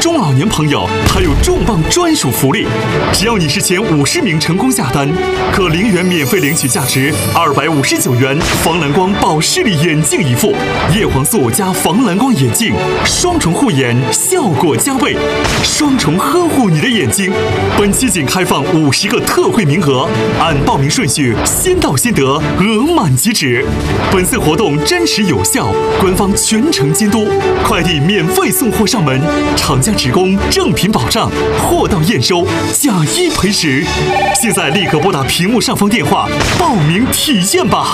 中老年朋友还有重磅专属福利，只要你是前50名成功下单，可0元免费领取价值259元防蓝光保视力眼镜一副，叶黄素加防蓝光眼镜，双重护眼，效果加倍，双重呵护你的眼睛。本期仅开放50个特惠名额，按报名顺序先到先得，额满即止。本次活动真实有效，官方全程监督，快递免费送货上门，厂家直供正品保障，货到验收，假一赔10。现在立刻拨打屏幕上方电话报名体验吧。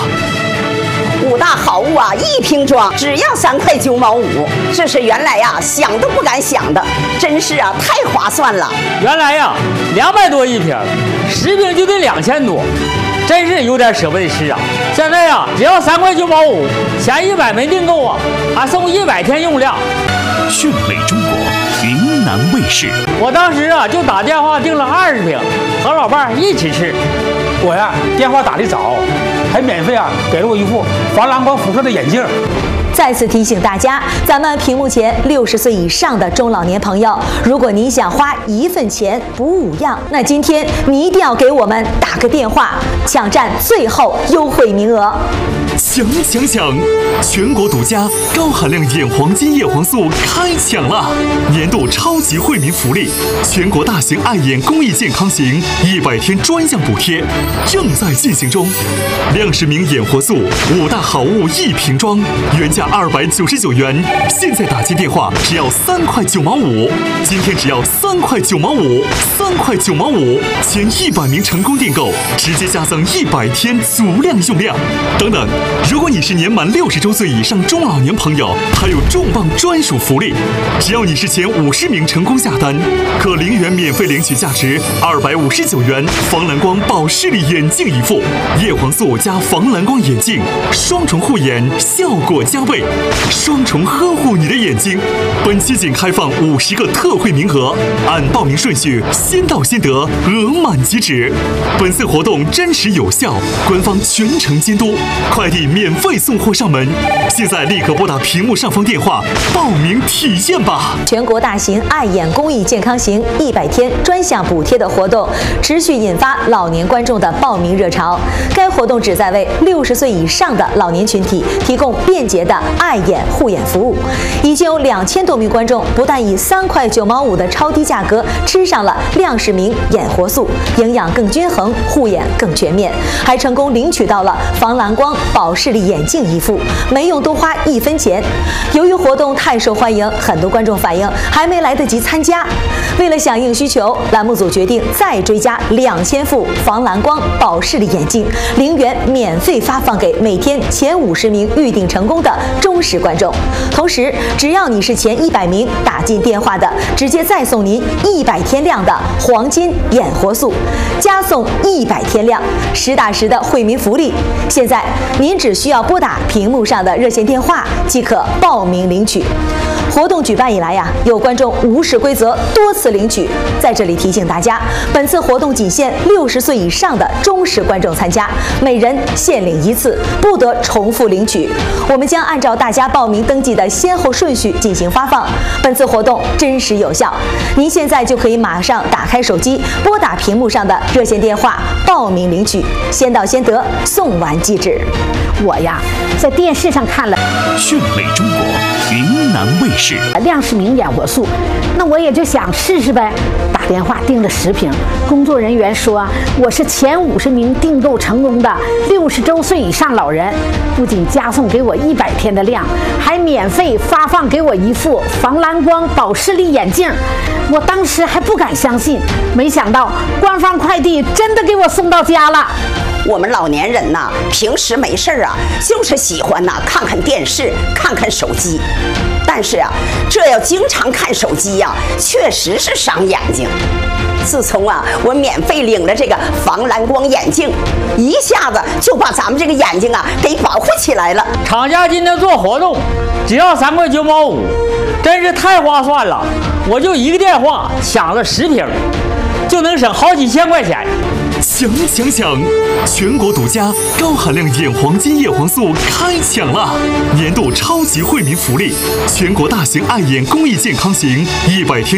5大好物啊，1瓶装只要3块9毛5，这是原来呀想都不敢想的，真是啊太划算了。 原来呀200多1瓶，10瓶就得2000多，真是有点舍不得吃啊。现在呀只要3块9毛5，前100枚订购啊，还送100天用量。 炫美中国，云南卫视。 我当时啊就打电话订了20瓶，和老伴儿一起吃。 我呀电话打得早，还免费给了我一副防蓝光辐射的眼镜。 再次提醒大家，咱们屏幕前60岁以上的中老年朋友，如果你想花1份钱补5样，那今天你一定要给我们打个电话，抢占最后优惠名额。 抢！全国独家高含量眼黄金叶黄素开抢了！年度超级惠民福利，全国大型爱眼公益健康行100天专项补贴正在进行中。亮视明眼活素5大好物1瓶装，原价299元，现在打进电话只要3块9毛5，今天只要3块9毛5，3块9毛5，前100名成功订购直接加赠100天足量用量。等等，如果你是年满60周岁以上中老年朋友，还有重磅专属福利，只要你是前50名成功下单，可0元免费领取价值259元防蓝光保视力眼镜一副，叶黄素加防蓝光眼镜，双重护眼，效果加倍，双重呵护你的眼睛。本期仅开放50个特惠名额，按报名顺序先到先得，额满即止。本次活动真实有效，官方全程监督，快递免费送货上门。现在立刻拨打屏幕上方电话报名体验吧。 全国大型爱眼公益健康行100天专项补贴的活动持续引发老年观众的报名热潮。该活动旨在为60岁以上的老年群体提供便捷的爱眼护眼服务。已经有2000多名观众不但以3块9毛5的超低价格吃上了亮视明眼活素，营养更均衡，护眼更全面，还成功领取到了防蓝光保视力眼镜一副，没用多花1分钱。由于活动太受欢迎，很多观众反映还没来得及参加。为了响应需求，栏目组决定再追加2000副防蓝光保视力眼镜，0元免费发放给每天前50名预订成功的忠实观众。同时，只要你是前100名打进电话的，直接再送您100天量的黄金眼活素，加送100天量，实打实的惠民福利。现在您只需要拨打屏幕上的热线电话即可报名领取。活动举办以来有观众无视规则多次领取，在这里提醒大家，本次活动仅限60岁以上的忠实观众参加，每人限领1次，不得重复领取。我们将按照大家报名登记的先后顺序进行发放。本次活动真实有效，您现在就可以马上打开手机，拨打屏幕上的热线电话报名领取，先到先得，送完即止。 我在电视上看了炫美中国，云南卫视亮视明眼活素，那我也就想试试呗，打电话订了10瓶。工作人员说我是前50名订购成功的60周岁以上老人，不仅加送给我100天的量，还免费发放给我一副防蓝光保视力眼镜。我当时还不敢相信，没想到官方快递真的给我送到家了。 我们老年人平时没事就是喜欢看看电视，看看手机。但是这要经常看手机确实是伤眼睛。自从我免费领了这个防蓝光眼镜，一下子就把咱们这个眼睛给保护起来了。 厂家今天做活动，只要3块9毛5，真是太划算了。我就一个电话抢了10瓶，就能省好几千块钱。 抢！全国独家高含量眼黄金叶黄素开抢了！年度超级惠民福利，全国大型爱眼公益健康行100天